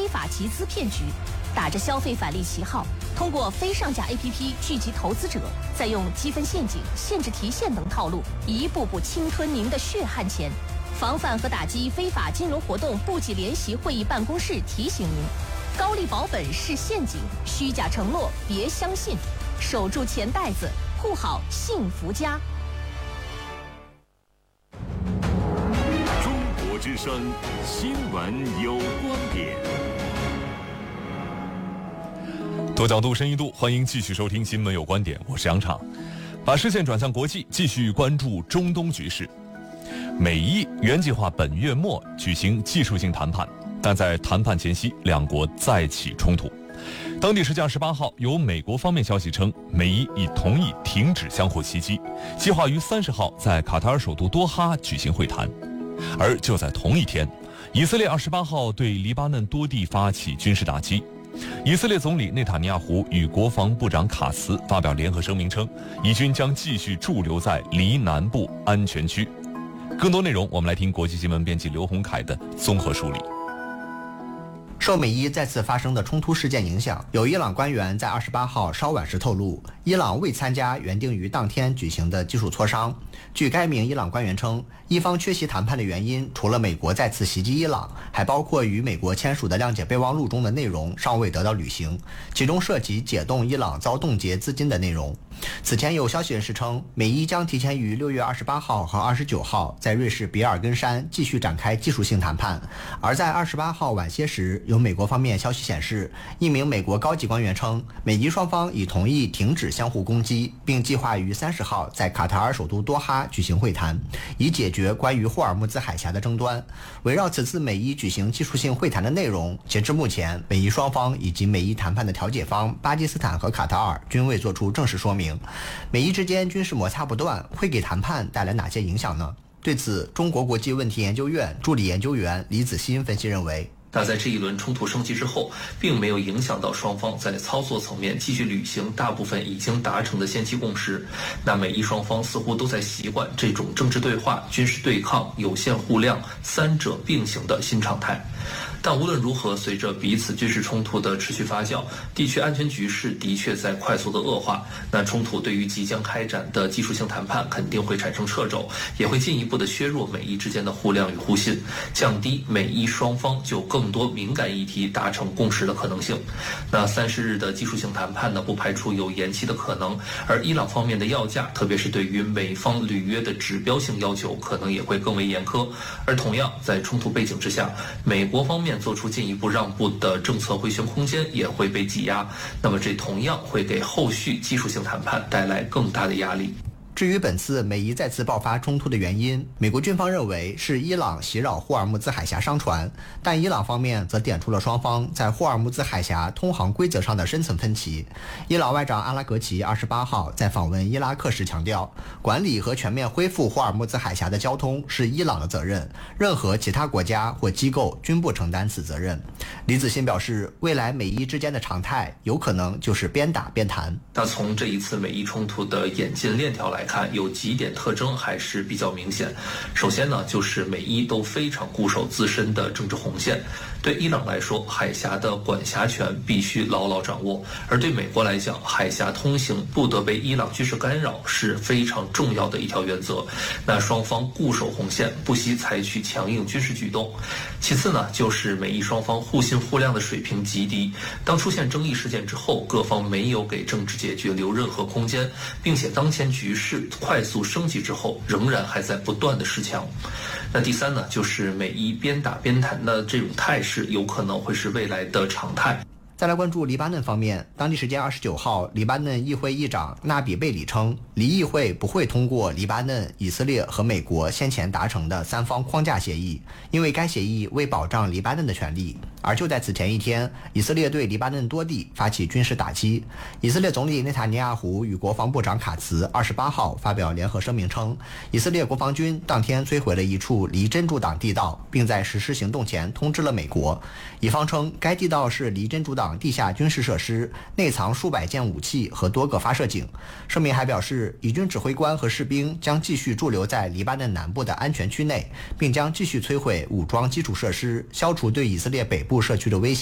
法集资骗局，打着消费返利旗号，通过非上架 APP 聚集投资者，再用积分陷阱、限制提现等套路，一步步侵吞您的血汗钱。防范和打击非法金融活动部级联席会议办公室提醒您：高利保本是陷阱，虚假承诺别相信，守住钱袋子，护好幸福家。 中国之声新闻有观点。 多角度、深一度，欢迎继续收听新闻有观点，我是杨畅。把视线转向国际，继续关注中东局势。美伊原计划本月末举行技术性谈判，但在谈判前夕，两国再起冲突。当地时间28号，由美国方面消息称，美伊已同意停止相互袭击，计划于30号在卡塔尔首都多哈举行会谈。而就在同一天，以色列28号对黎巴嫩多地发起军事打击。以色列总理内塔尼亚胡与国防部长卡茨发表联合声明称，以军将继续驻留在黎南部安全区。更多内容，我们来听国际新闻编辑刘洪凯的综合梳理。 受美伊再次发生的冲突事件影响，有伊朗官员在28号稍晚时透露，伊朗未参加原定于当天举行的技术磋商。据该名伊朗官员称，伊方缺席谈判的原因，除了美国再次袭击伊朗，还包括与美国签署的谅解备忘录中的内容尚未得到履行，其中涉及解冻伊朗遭冻结资金的内容。此前有消息人士称，美伊将提前于6月28号和29号在瑞士比尔根山继续展开技术性谈判。而在28号晚些时，有美国方面消息显示，一名美国高级官员称，美伊双方已同意停止相互攻击，并计划于30号在卡塔尔首都多哈举行会谈，以解决关于霍尔木兹海峡的争端。围绕此次美伊举行技术性会谈的内容，截至目前，美伊双方以及美伊谈判的调解方巴基斯坦和卡塔尔均未做出正式说明。美伊之间军事摩擦不断，会给谈判带来哪些影响呢？对此，中国国际问题研究院助理研究员李子欣分析认为， 那在这一轮冲突升级之后，并没有影响到双方在操作层面继续履行大部分已经达成的先期共识。那美伊双方似乎都在习惯这种政治对话、军事对抗、有限互谅三者并行的新常态。但无论如何，随着彼此军事冲突的持续发酵，地区安全局势的确在快速的恶化。那冲突对于即将开展的技术性谈判肯定会产生掣肘，也会进一步的削弱美伊之间的互谅与互信，降低美伊双方就更多敏感议题达成共识的可能性。那30日的技术性谈判呢，不排除有延期的可能，而伊朗方面的要价，特别是对于美方履约的指标性要求，可能也会更为严苛。而同样在冲突背景之下，美国方面做出进一步让步的政策回旋空间也会被挤压，那么这同样会给后续技术性谈判带来更大的压力。 至于本次美伊再次爆发冲突的原因，美国军方认为是伊朗袭扰霍尔木兹海峡商船，但伊朗方面则点出了双方在霍尔木兹海峡通航规则上的深层分歧。伊朗外长阿拉格齐28号在访问伊拉克时强调，管理和全面恢复霍尔木兹海峡的交通是伊朗的责任，任何其他国家或机构均不承担此责任。李子欣表示，未来美伊之间的常态有可能就是边打边谈。 那从这一次美伊冲突的演进链条来看，有几点特征还是比较明显。首先呢，就是美伊都非常固守自身的政治红线。对伊朗来说，海峡的管辖权必须牢牢掌握；而对美国来讲，海峡通行不得被伊朗军事干扰是非常重要的一条原则。那双方固守红线，不惜采取强硬军事举动。其次呢，就是美伊双方互信互谅的水平极低。当出现争议事件之后，各方没有给政治解决留任何空间，并且当前局势快速升级之后，仍然还在不断的示强。那第三呢，就是美伊边打边谈的这种态势，有可能会是未来的常态。 再来关注黎巴嫩方面，当地时间29号，黎巴嫩议会议长纳比贝里称，黎议会不会通过黎巴嫩、以色列和美国先前达成的3方框架协议，因为该协议未保障黎巴嫩的权利。而就在此前一天，以色列对黎巴嫩多地发起军事打击。以色列总理内塔尼亚胡与国防部长卡茨28号发表联合声明称，以色列国防军当天摧毁了一处离真主党地道，并在实施行动前通知了美国。以方称该地道是离真主党地下军事设施，内藏数百件武器和多个发射井。声明还表示，以军指挥官和士兵将继续驻留在黎巴嫩南部的安全区内，并将继续摧毁武装基础设施，消除对以色列北部社区的威胁。